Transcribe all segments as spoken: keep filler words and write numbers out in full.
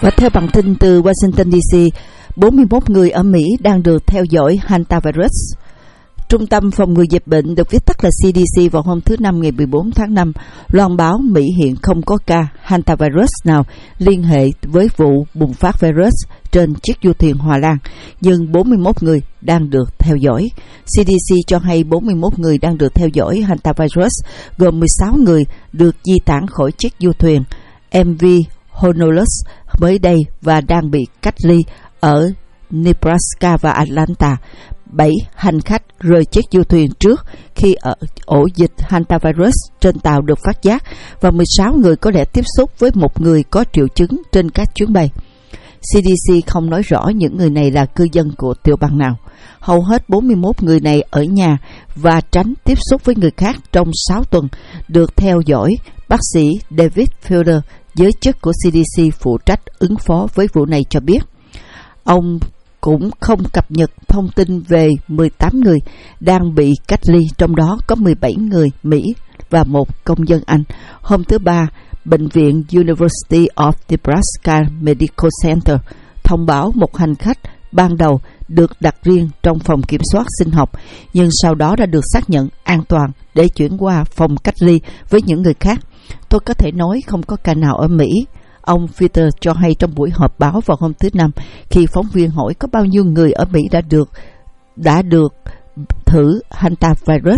Và theo bản tin từ Washington đê xê, bốn mươi mốt người ở Mỹ đang được theo dõi hantavirus. Trung tâm Phòng ngừa Dịch bệnh, được viết tắt là xê đê xê, vào hôm thứ Năm ngày mười bốn tháng năm loan báo Mỹ hiện không có ca hantavirus nào liên hệ với vụ bùng phát virus trên chiếc du thuyền Hòa Lan, nhưng bốn mươi mốt người đang được theo dõi. xê đê xê cho hay bốn mươi mốt người đang được theo dõi hantavirus, gồm mười sáu người được di tản khỏi chiếc du thuyền em vê Honolulu mới đây và đang bị cách ly ở Nebraska và Atlanta. Bảy hành khách rời chiếc du thuyền trước khi ở ổ dịch hantavirus trên tàu được phát giác, và mười sáu người có lẽ tiếp xúc với một người có triệu chứng trên các chuyến bay. xê đê xê không nói rõ những người này là cư dân của tiểu bang nào. Hầu hết bốn mươi mốt người này ở nhà và tránh tiếp xúc với người khác trong sáu tuần, được theo dõi. Bác sĩ David Fielder, giới chức của xê đê xê phụ trách ứng phó với vụ này, cho biết. Ông cũng không cập nhật thông tin về mười tám người đang bị cách ly, trong đó có mười bảy người Mỹ và một công dân Anh. Hôm thứ Ba, Bệnh viện University of Nebraska Medical Center thông báo một hành khách ban đầu được đặt riêng trong phòng kiểm soát sinh học, nhưng sau đó đã được xác nhận an toàn để chuyển qua phòng cách ly với những người khác. Tôi có thể nói không có ca nào ở Mỹ, ông Peter cho hay trong buổi họp báo vào hôm thứ Năm, khi phóng viên hỏi có bao nhiêu người ở Mỹ đã được đã được thử hantavirus.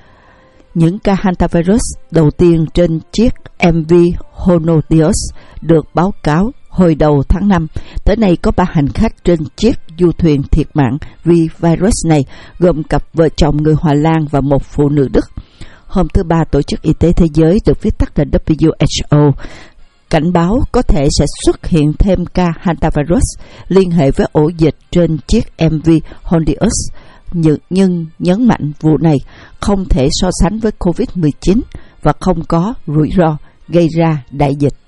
Những ca hantavirus đầu tiên trên chiếc em vê Honolulu được báo cáo hồi đầu tháng năm. Tới nay có ba hành khách trên chiếc du thuyền thiệt mạng vì virus này, gồm cặp vợ chồng người Hòa Lan và một phụ nữ Đức. Hôm thứ Ba, Tổ chức Y tế Thế giới, được viết tắt là W H O, cảnh báo có thể sẽ xuất hiện thêm ca hantavirus liên hệ với ổ dịch trên chiếc em vê Honolulu, nhưng, nhưng nhấn mạnh vụ này không thể so sánh với covid mười chín và không có rủi ro gây ra đại dịch.